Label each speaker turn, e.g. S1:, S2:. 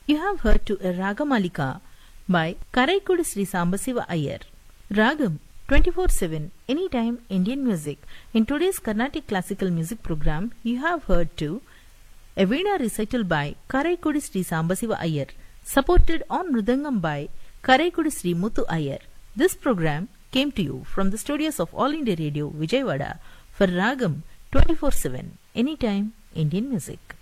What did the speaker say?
S1: You have heard to a Ragamalika by Karaikudi Sri Sambasiva Iyer. Ragam 24/7 Anytime Indian Music. In today's Carnatic Classical Music program, you have heard to a Veena recital by Karaikudi Sri Sambasiva Iyer, supported on Mridangam by Karaikudi Sri Muthu Iyer. This program came to you from the studios of All India Radio, Vijayawada, for Ragam 24/7 Anytime Indian Music.